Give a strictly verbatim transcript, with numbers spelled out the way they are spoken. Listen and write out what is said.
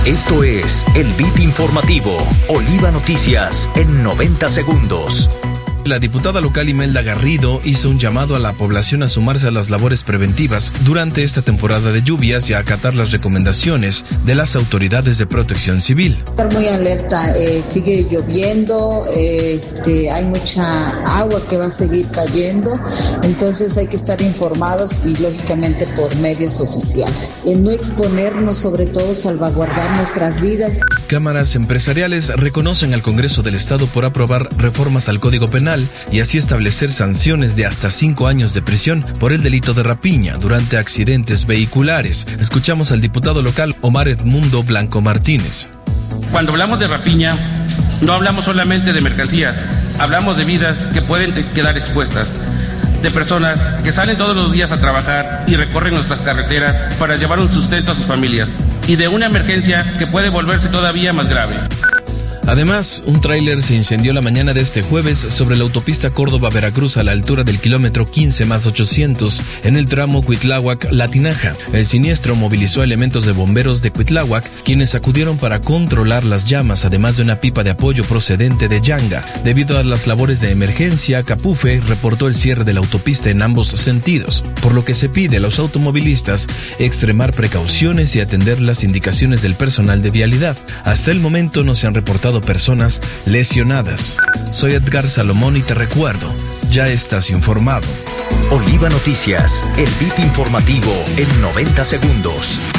Esto es el Beat Informativo, Oliva Noticias en noventa segundos. La diputada local Imelda Garrido hizo un llamado a la población a sumarse a las labores preventivas durante esta temporada de lluvias y a acatar las recomendaciones de las autoridades de protección civil. Estar muy alerta, eh, sigue lloviendo, eh, este, hay mucha agua que va a seguir cayendo, entonces hay que estar informados y lógicamente por medios oficiales. En no exponernos, sobre todo salvaguardar nuestras vidas. Cámaras empresariales reconocen al Congreso del Estado por aprobar reformas al Código Penal y así establecer sanciones de hasta cinco años de prisión por el delito de rapiña durante accidentes vehiculares. Escuchamos al diputado local Omar Edmundo Blanco Martínez. Cuando hablamos de rapiña, no hablamos solamente de mercancías, hablamos de vidas que pueden quedar expuestas, de personas que salen todos los días a trabajar y recorren nuestras carreteras para llevar un sustento a sus familias, y de una emergencia que puede volverse todavía más grave. Además, un tráiler se incendió la mañana de este jueves sobre la autopista Córdoba-Veracruz a la altura del kilómetro quince más ochocientos en el tramo Cuitláhuac-Latinaja. El siniestro movilizó elementos de bomberos de Cuitláhuac, quienes acudieron para controlar las llamas, además de una pipa de apoyo procedente de Yanga. Debido a las labores de emergencia, Capufe reportó el cierre de la autopista en ambos sentidos, por lo que se pide a los automovilistas extremar precauciones y atender las indicaciones del personal de vialidad. Hasta el momento no se han reportado personas lesionadas. Soy Edgar Salomón y te recuerdo, ya estás informado. Oliva Noticias, el Beat Informativo en noventa segundos.